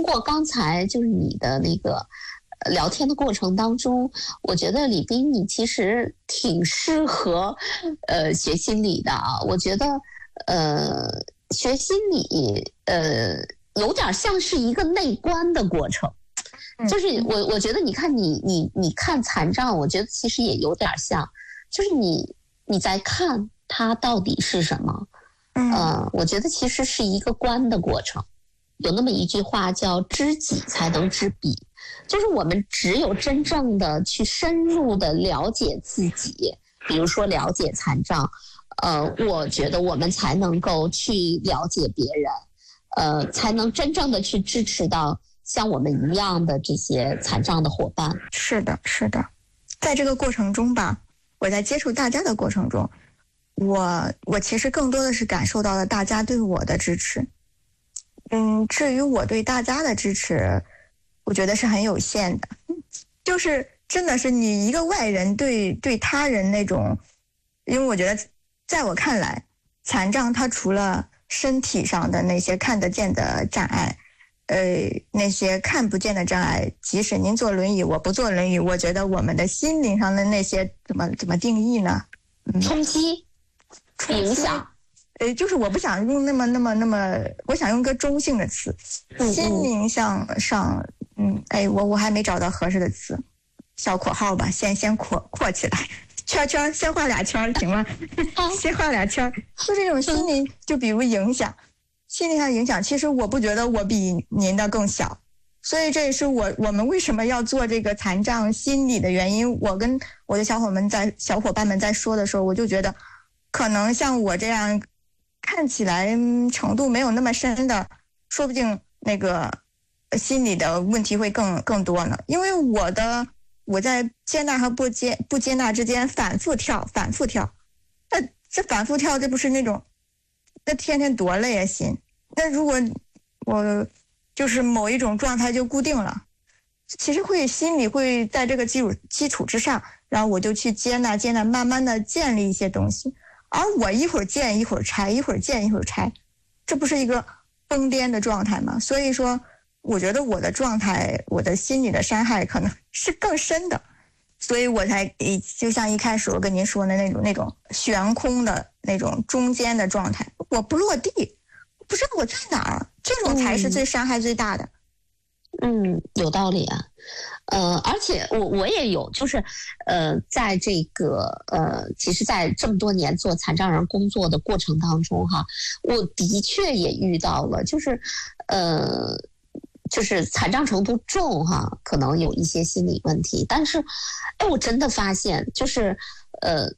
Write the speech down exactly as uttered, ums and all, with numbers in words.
过刚才就是你的那个聊天的过程当中，我觉得李斌你其实挺适合呃学心理的啊。我觉得呃学心理呃有点像是一个内观的过程，就是我我觉得你看你你你看残障，我觉得其实也有点像，就是你你在看它到底是什么，呃，我觉得其实是一个观的过程。有那么一句话叫知己才能知彼，就是我们只有真正的去深入的了解自己，比如说了解残障，呃，我觉得我们才能够去了解别人，呃，才能真正的去支持到像我们一样的这些残障的伙伴。 是的，是的，在这个过程中吧，我在接触大家的过程中，我我其实更多的是感受到了大家对我的支持。嗯，至于我对大家的支持，我觉得是很有限的，就是真的是你一个外人对对他人那种，因为我觉得在我看来，残障它除了身体上的那些看得见的障碍，呃，那些看不见的障碍，即使您坐轮椅，我不坐轮椅，我觉得我们的心灵上的那些怎么怎么定义呢？ 嗯、冲击、影响。 呃，就是我不想用那么那么那么，我想用个中性的词，心灵上上，嗯，哎，我我还没找到合适的词，小括号吧，先先括括起来，圈圈先画俩圈行吗？先画俩圈，就这种心灵，就比如影响，心灵上影响，其实我不觉得我比您的更小，所以这也是我我们为什么要做这个残障心理的原因。我跟我的小伙们在小伙伴们在说的时候，我就觉得，可能像我这样。看起来程度没有那么深的，说不定那个心理的问题会更更多呢。因为我的我在接纳和不接不接纳之间反复跳，反复跳。那这反复跳，这不是那种，那天天多累啊心。那如果我就是某一种状态就固定了，其实会心里会在这个基础基础之上，然后我就去接纳接纳，慢慢的建立一些东西。而我一会儿建一会儿拆，一会儿建一会儿拆，这不是一个疯癫的状态吗？所以说，我觉得我的状态，我的心理的伤害可能是更深的，所以我才就像一开始我跟您说的那种那种悬空的那种中间的状态，我不落地，不知道我在哪儿，这种才是最伤害最大的。 嗯，有道理啊。呃，而且我我也有，就是呃，在这个呃，其实，在这么多年做残障人工作的过程当中，哈，我的确也遇到了，就是呃，就是残障程度重哈，可能有一些心理问题，但是，哎，我真的发现，就是呃，